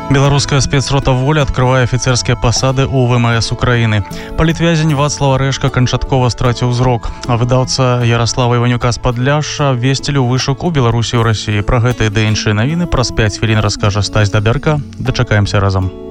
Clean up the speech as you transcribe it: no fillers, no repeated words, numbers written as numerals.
Беларуская спецрота «Воля» открывае афіцэрскія пасады ў ВМС Украіны. Палітвязень Вацлав Арэшка канчаткова страціў зрок, а выдаўца Ярослава Іванюка з Падляшша абвесцілі ў вышук у Беларусі і ў Расіі. Пра гэта і ды іншыя навіны праз 5 хвілін раскажа Стась Дабярка. Дачакаемся разам.